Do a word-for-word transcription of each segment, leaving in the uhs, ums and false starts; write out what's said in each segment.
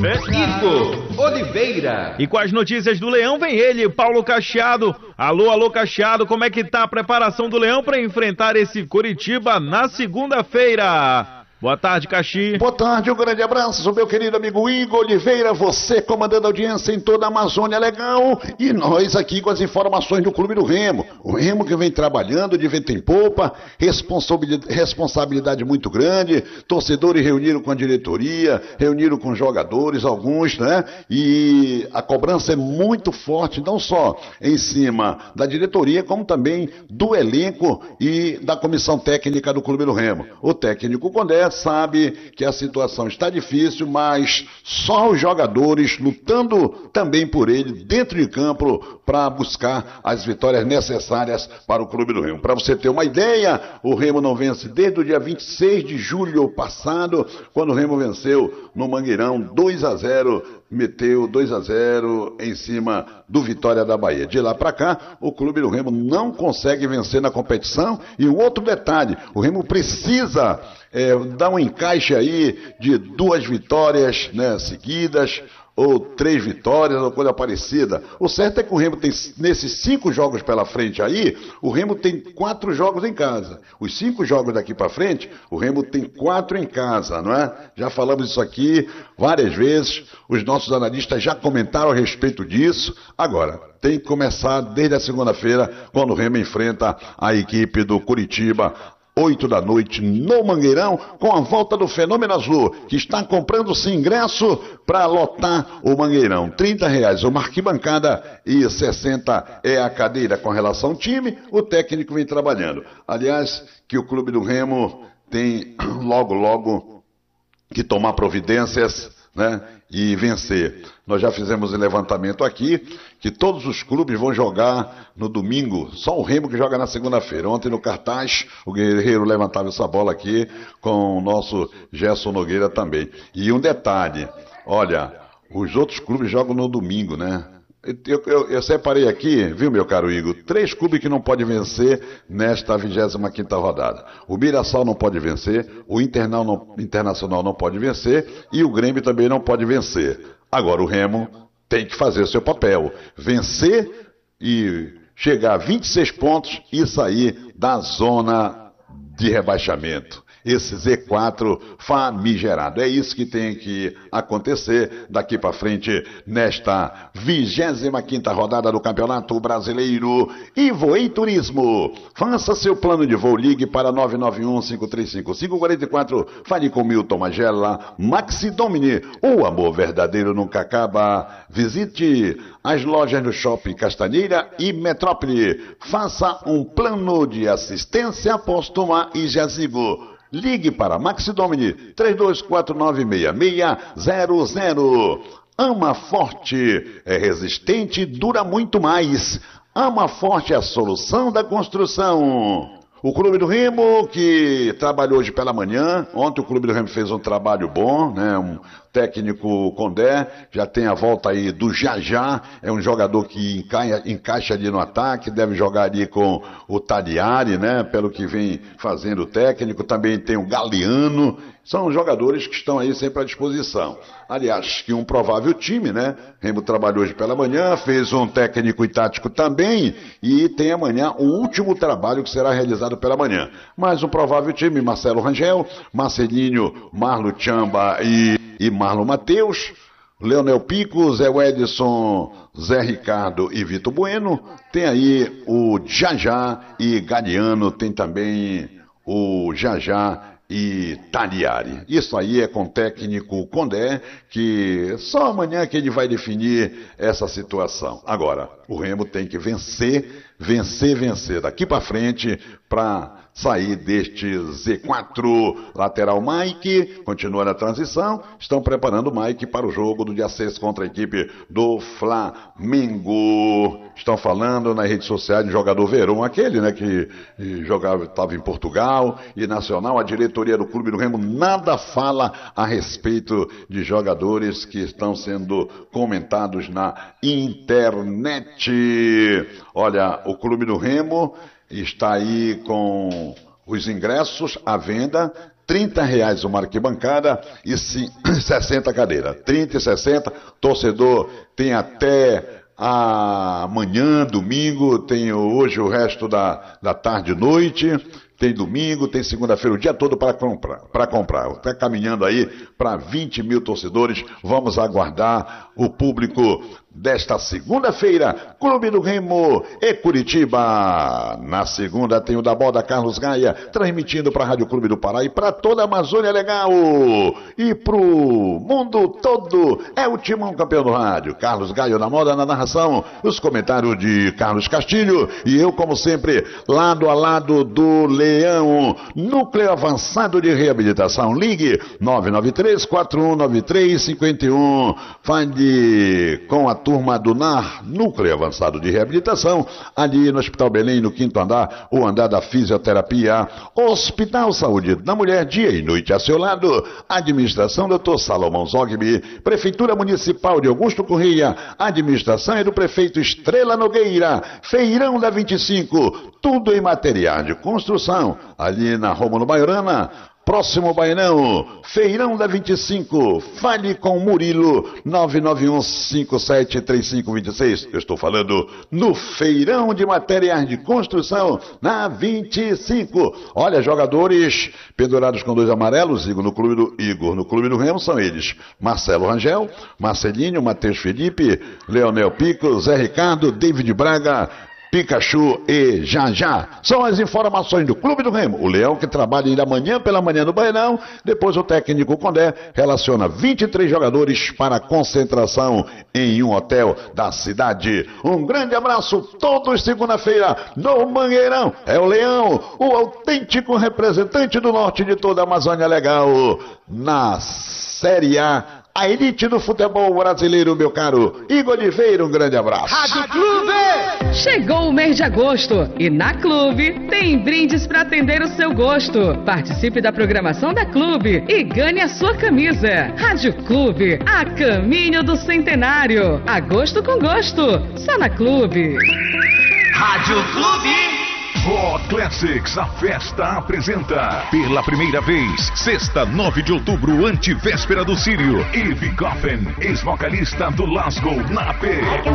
Francisco Oliveira. E com as notícias do Leão vem ele, Paulo Cacheado. Alô, alô, Cacheado, como é que tá a preparação do Leão para enfrentar esse Coritiba na segunda-feira? Boa tarde, Caxi. Boa tarde, um grande abraço, meu querido amigo Igor Oliveira, você comandando a audiência em toda a Amazônia Legal, e nós aqui com as informações do Clube do Remo. O Remo que vem trabalhando de vento em popa, responsabilidade, responsabilidade muito grande, torcedores reuniram com a diretoria, reuniram com jogadores, alguns, né? E a cobrança é muito forte, não só em cima da diretoria, como também do elenco e da comissão técnica do Clube do Remo. O técnico Condé sabe que a situação está difícil, mas só os jogadores lutando também por ele dentro de campo para buscar as vitórias necessárias para o Clube do Remo. Para você ter uma ideia, o Remo não vence desde o dia vinte e seis de julho passado, quando o Remo venceu no Mangueirão dois a zero, meteu dois a zero em cima do Vitória da Bahia. De lá para cá, o Clube do Remo não consegue vencer na competição. E um outro detalhe, o Remo precisa é, dar um encaixe aí de duas vitórias, né, seguidas, ou três vitórias, ou coisa parecida. O certo é que o Remo tem, nesses cinco jogos pela frente aí, o Remo tem quatro jogos em casa. Os cinco jogos daqui para frente, o Remo tem quatro em casa, não é? Já falamos isso aqui várias vezes, os nossos analistas já comentaram a respeito disso. Agora, tem que começar desde a segunda-feira, quando o Remo enfrenta a equipe do Coritiba, oito da noite no Mangueirão, com a volta do Fenômeno Azul, que está comprando seu ingresso para lotar o Mangueirão. trinta reais uma arquibancada e sessenta é a cadeira. Com relação ao time, o técnico vem trabalhando. Aliás, que o Clube do Remo tem logo, logo que tomar providências, né, e vencer. Nós já fizemos um levantamento aqui, que todos os clubes vão jogar no domingo, só o Remo que joga na segunda-feira. Ontem no cartaz, o Guerreiro levantava essa bola aqui, com o nosso Gerson Nogueira também. E um detalhe, olha, os outros clubes jogam no domingo, né? Eu, eu, eu separei aqui, viu, meu caro Igor, três clubes que não podem vencer nesta vigésima quinta rodada. O Mirassol não pode vencer, o Internal não, Internacional não pode vencer e o Grêmio também não pode vencer. Agora o Remo tem que fazer seu papel, vencer e chegar a vinte e seis pontos e sair da zona de rebaixamento. Esse Z quatro famigerado. É isso que tem que acontecer daqui para frente nesta vigésima quinta rodada do Campeonato Brasileiro. Ivoei Turismo. Faça seu plano de voo, ligue para nove nove um, cinco três cinco, cinco quatro quatro. Fale com Milton Magela, Maxi Domini. O amor verdadeiro nunca acaba. Visite as lojas do Shopping Castanheira e Metrópole. Faça um plano de assistência póstuma e jazigo. Ligue para Maxi Domini, três dois quatro nove seis seis zero zero. Ama Forte, é resistente, dura muito mais. Ama Forte é a solução da construção. O Clube do Remo, que trabalhou hoje pela manhã, ontem o Clube do Remo fez um trabalho bom, né? Um técnico Condé, já tem a volta aí do Jajá, é um jogador que encaixa, encaixa ali no ataque, deve jogar ali com o Tagliari, né? Pelo que vem fazendo o técnico, também tem o Galeano, são jogadores que estão aí sempre à disposição. Aliás, que um provável time, né? Remo trabalhou hoje pela manhã, fez um técnico e tático também, e tem amanhã o último trabalho que será realizado pela manhã. Mais um provável time, Marcelo Rangel, Marcelinho, Marlo Chamba e, e Marlon Mateus, Leonel Pico, Zé Edson, Zé Ricardo e Vitor Bueno. Tem aí o Jajá e Galeano, tem também o Jajá e Tagliari. Isso aí é com o técnico Condé, que só amanhã que ele vai definir essa situação. Agora, o Remo tem que vencer, vencer, vencer daqui para frente para sair deste Z quatro. Lateral Mike, continua na transição, estão preparando o Mike para o jogo do dia seis contra a equipe do Flamengo. Estão falando nas redes sociais de jogador Verón, aquele, né, que jogava, estava em Portugal e Nacional. A diretoria do Clube do Remo nada fala a respeito de jogadores que estão sendo comentados na internet. Olha, o Clube do Remo está aí com os ingressos à venda trinta reais uma arquibancada e sessenta cadeiras. trinta e sessenta, torcedor tem até amanhã, domingo, tem hoje o resto da, da tarde e noite, tem domingo, tem segunda-feira, o dia todo para comprar. Para comprar. Está caminhando aí para vinte mil torcedores. Vamos aguardar o público desta segunda-feira. Clube do Remo e Curitiba. Na segunda tem o da Boda Carlos Gaia, transmitindo para a Rádio Clube do Pará e para toda a Amazônia Legal. E para o mundo todo é o Timão campeão do rádio. Carlos Gaia na moda, na narração, os comentários de Carlos Castilho e eu, como sempre, lado a lado do Leão. Núcleo Avançado de Reabilitação. Ligue nove nove três, quatro um nove três cinco um. Fale com a turma do N A R, Núcleo Avançado de Reabilitação, ali no Hospital Belém, no quinto andar, o andar da fisioterapia. Hospital Saúde da Mulher, dia e noite a seu lado. Administração doutor Salomão Zogby. Prefeitura Municipal de Augusto Correia. Administração é do prefeito Estrela Nogueira. Feirão da vinte e cinco, tudo em material de construção, ali na Rômulo Baiorana, próximo ao Bairão. Feirão da vinte e cinco, fale com Murilo, nove nove um cinco sete três cinco dois seis. Eu estou falando no Feirão de Materiais de Construção, na vinte e cinco. Olha, jogadores pendurados com dois amarelos, Igor no Clube do, Igor, no Clube do Remo, são eles: Marcelo Rangel, Marcelinho, Matheus Felipe, Leonel Pico, Zé Ricardo, David Braga, Pikachu e Jajá. São as informações do Clube do Remo. O Leão, que trabalha ainda amanhã pela manhã no Bairão. Depois o técnico Condé relaciona vinte e três jogadores para concentração em um hotel da cidade. Um grande abraço, todos segunda-feira no Mangueirão. É o Leão, o autêntico representante do norte de toda a Amazônia Legal na Série A. A elite do futebol brasileiro, meu caro Igor Oliveira, um grande abraço. Rádio Clube! Chegou o mês de agosto e na Clube tem brindes para atender o seu gosto. Participe da programação da Clube e ganhe a sua camisa. Rádio Clube, a caminho do centenário. Agosto com gosto, só na Clube. Rádio Clube! Ó Classics, a festa apresenta pela primeira vez, sexta, nove de outubro, antivéspera do Sírio, Eve Goffen, ex-vocalista do Lasgo, na P.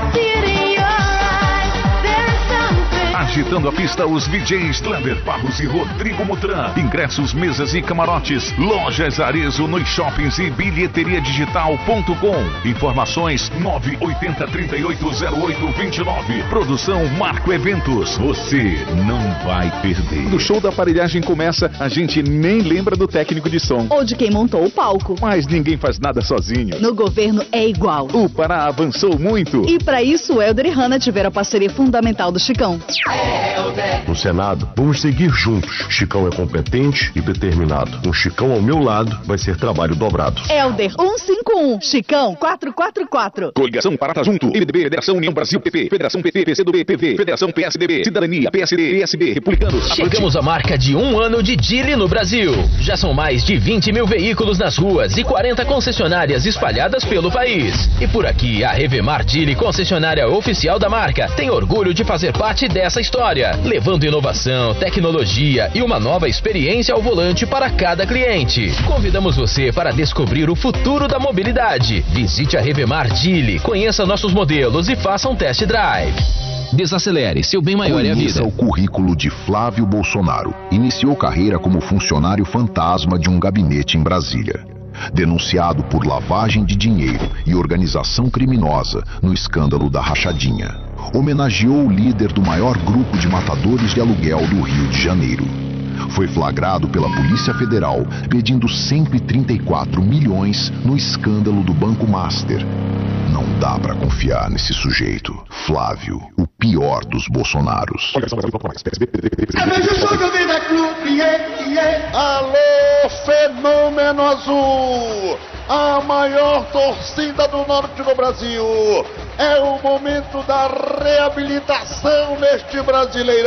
Agitando a pista, os V Js Lander Barros e Rodrigo Mutran. Ingressos, mesas e camarotes. Lojas Arezzo nos shoppings e bilheteria digital ponto com. Informações nove oito zero, três oito zero oito, dois nove. Produção Marco Eventos. Você não vai perder. Quando o show da aparelhagem começa, a gente nem lembra do técnico de som. Ou de quem montou o palco. Mas ninguém faz nada sozinho. No governo é igual. O Pará avançou muito. E para isso, o Helder e Hanna tiveram a parceria fundamental do Chicão. No Senado, vamos seguir juntos. Chicão é competente e determinado. Com Chicão ao meu lado, vai ser trabalho dobrado. Helder cento e cinquenta e um, Chicão quatrocentos e quarenta e quatro. Coligação Parata Junto, M D B, Federação União Brasil, P P, Federação P T, P C do B, P V, Federação P S D B, Cidadania, P S D, P S B, Republicanos. Chegamos à marca de um ano de Geely no Brasil. Já são mais de vinte mil veículos nas ruas e quarenta concessionárias espalhadas pelo país. E por aqui, a Revemar Geely, concessionária oficial da marca, tem orgulho de fazer parte dessa história, levando inovação, tecnologia e uma nova experiência ao volante para cada cliente. Convidamos você para descobrir o futuro da mobilidade. Visite a Revemar Geely, conheça nossos modelos e faça um test drive. Desacelere, seu bem maior é a vida. Conheça o currículo de Flávio Bolsonaro. Iniciou carreira como funcionário fantasma de um gabinete em Brasília. Denunciado por lavagem de dinheiro e organização criminosa no escândalo da rachadinha. Homenageou o líder do maior grupo de matadores de aluguel do Rio de Janeiro. Foi flagrado pela Polícia Federal pedindo cento e trinta e quatro milhões no escândalo do Banco Master. Não dá pra confiar nesse sujeito. Flávio, o pior dos Bolsonaros. Alô, Fenômeno Azul! A maior torcida do norte do Brasil. É o momento da reabilitação neste Brasileirão.